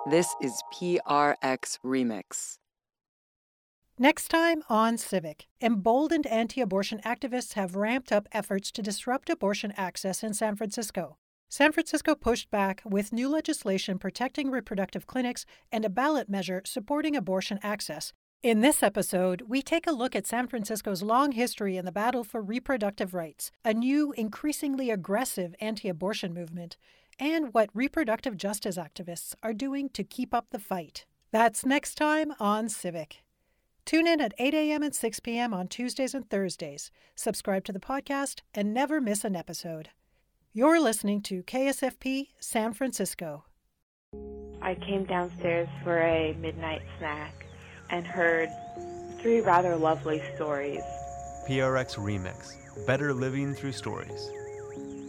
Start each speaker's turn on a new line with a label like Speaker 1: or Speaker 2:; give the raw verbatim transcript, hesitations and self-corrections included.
Speaker 1: This is P R X Remix.
Speaker 2: Next time on Civic, emboldened anti-abortion activists have ramped up efforts to disrupt abortion access in San Francisco. San Francisco pushed back with new legislation protecting reproductive clinics and a ballot measure supporting abortion access. In this episode, we take a look at San Francisco's long history in the battle for reproductive rights, a new, increasingly aggressive anti-abortion movement, and what reproductive justice activists are doing to keep up the fight. That's next time on Civic. Tune in at eight a.m. and six p.m. on Tuesdays and Thursdays. Subscribe to the podcast and never miss an episode. You're listening to K S F P San Francisco.
Speaker 3: I came downstairs for a midnight snack and heard three rather lovely stories.
Speaker 4: P R X Remix. Better living through stories.